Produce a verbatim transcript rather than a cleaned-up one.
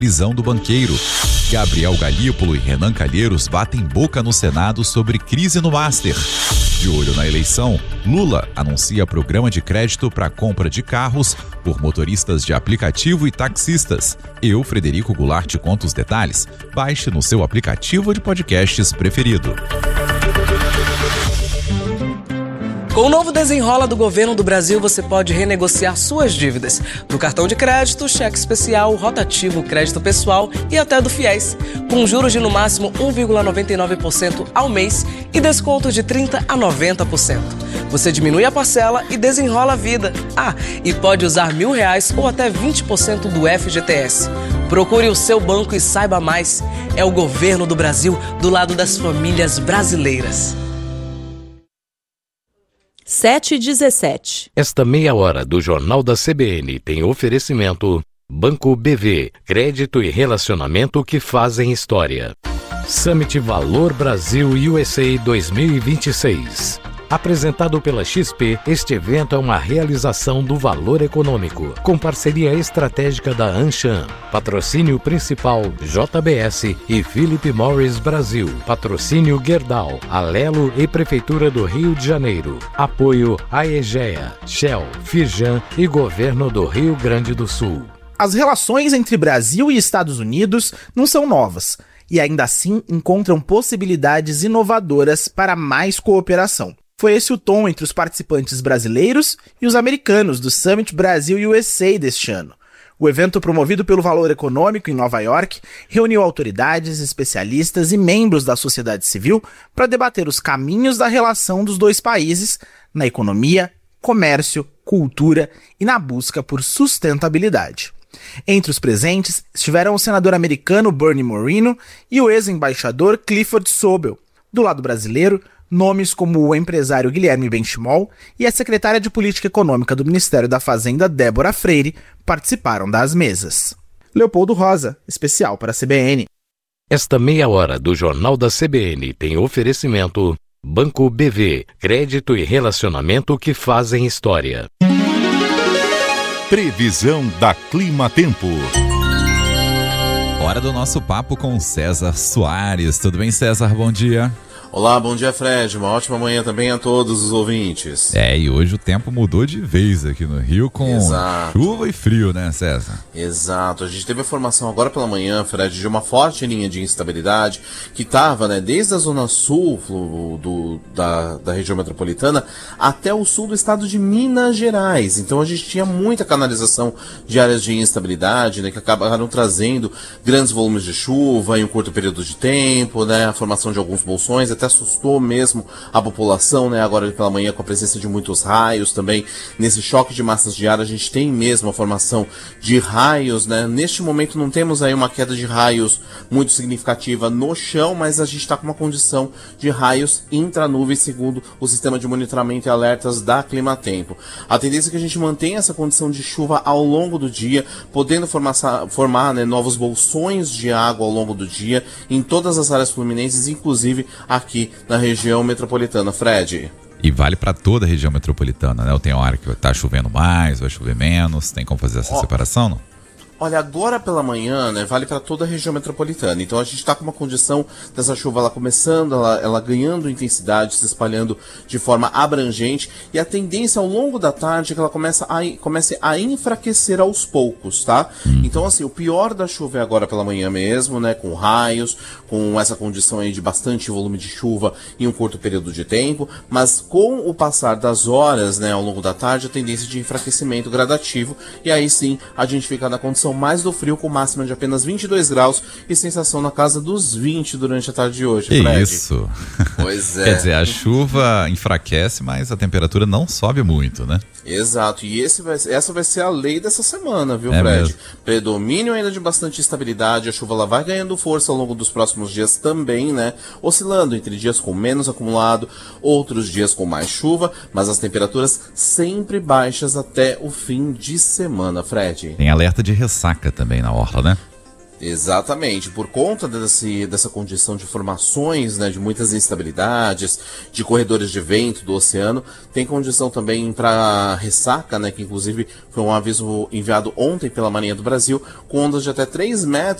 prisão do banqueiro. Gabriel Galípolo e Renan Calheiros batem boca no Senado sobre crise no Master. De olho na eleição, Lula anuncia programa de crédito para compra de carros por motoristas de aplicativo e taxistas. Eu, Frederico Goulart, te conto os detalhes. Baixe no seu aplicativo de podcasts preferido. Com o novo desenrola do governo do Brasil, você pode renegociar suas dívidas do cartão de crédito, cheque especial, rotativo, crédito pessoal e até do FIES, com juros de no máximo um vírgula noventa e nove por cento ao mês e desconto de trinta por cento a noventa por cento. Você diminui a parcela e desenrola a vida. Ah, e pode usar mil reais ou até vinte por cento do F G T S. Procure o seu banco e saiba mais. É o governo do Brasil do lado das famílias brasileiras. sete e dezessete. Esta meia hora do Jornal da C B N tem oferecimento Banco B V, crédito e relacionamento que fazem história. Summit Valor Brasil U S A dois mil e vinte e seis. Apresentado pela X P, este evento é uma realização do Valor Econômico, com parceria estratégica da Anshan. Patrocínio principal J B S e Philip Morris Brasil. Patrocínio Gerdau, Alelo e Prefeitura do Rio de Janeiro. Apoio Aegea, Shell, Firjan e Governo do Rio Grande do Sul. As relações entre Brasil e Estados Unidos não são novas, e ainda assim encontram possibilidades inovadoras para mais cooperação. Foi esse o tom entre os participantes brasileiros e os americanos do Summit Brasil U S A deste ano. O evento, promovido pelo Valor Econômico em Nova York, reuniu autoridades, especialistas e membros da sociedade civil para debater os caminhos da relação dos dois países na economia, comércio, cultura e na busca por sustentabilidade. Entre os presentes estiveram o senador americano Bernie Moreno e o ex-embaixador Clifford Sobel. Do lado brasileiro, nomes como o empresário Guilherme Benchimol e a secretária de Política Econômica do Ministério da Fazenda, Débora Freire, participaram das mesas. Leopoldo Rosa, especial para a C B N. Esta meia hora do Jornal da C B N tem oferecimento Banco B V, crédito e relacionamento que fazem história. Previsão da Clima Tempo. Hora do nosso papo com César Soares. Tudo bem, César? Bom dia. Olá, bom dia, Fred. Uma ótima manhã também a todos os ouvintes. É, e hoje o tempo mudou de vez aqui no Rio com Exato. chuva e frio, né, César? Exato. A gente teve a formação agora pela manhã, Fred, de uma forte linha de instabilidade que estava, né, desde a zona sul do, da, da região metropolitana até o sul do estado de Minas Gerais. Então a gente tinha muita canalização de áreas de instabilidade, né, que acabaram trazendo grandes volumes de chuva em um curto período de tempo, né, a formação de alguns bolsões, até assustou mesmo a população, né, agora pela manhã com a presença de muitos raios também. Nesse choque de massas de ar a gente tem mesmo a formação de raios, né. Neste momento não temos aí uma queda de raios muito significativa no chão, mas a gente está com uma condição de raios intranuvens segundo o sistema de monitoramento e alertas da Climatempo. A tendência é que a gente mantenha essa condição de chuva ao longo do dia, podendo formar, formar né, novos bolsões de água ao longo do dia em todas as áreas fluminenses, inclusive aqui aqui na região metropolitana, Fred. E vale para toda a região metropolitana, né? Ou tem hora que tá chovendo mais, vai chover menos, tem como fazer essa oh. separação, não? Olha, agora pela manhã, né, vale para toda a região metropolitana. Então a gente está com uma condição dessa chuva ela começando, ela, ela ganhando intensidade, se espalhando de forma abrangente. E a tendência ao longo da tarde é que ela começa a, comece a enfraquecer aos poucos, tá? Hum. Então, assim, o pior da chuva é agora pela manhã mesmo, né, com raios, com essa condição aí de bastante volume de chuva em um curto período de tempo. Mas com o passar das horas, né, ao longo da tarde, a tendência de enfraquecimento gradativo. E aí sim, a gente fica na condição mais do frio, com máxima de apenas vinte e dois graus e sensação na casa dos vinte durante a tarde de hoje, Fred. Isso. Pois é. Quer dizer, a chuva enfraquece, mas a temperatura não sobe muito, né? Exato. E esse vai, essa vai ser a lei dessa semana, viu, é Fred? Mesmo. Predomínio ainda de bastante estabilidade, a chuva ela vai ganhando força ao longo dos próximos dias também, né? Oscilando entre dias com menos acumulado, outros dias com mais chuva, mas as temperaturas sempre baixas até o fim de semana, Fred. Tem alerta de ressaca também na orla, né? Exatamente, por conta desse, dessa condição de formações, né, de muitas instabilidades, de corredores de vento do oceano, tem condição também para ressaca, né, que inclusive foi um aviso enviado ontem pela Marinha do Brasil, com ondas de até três metros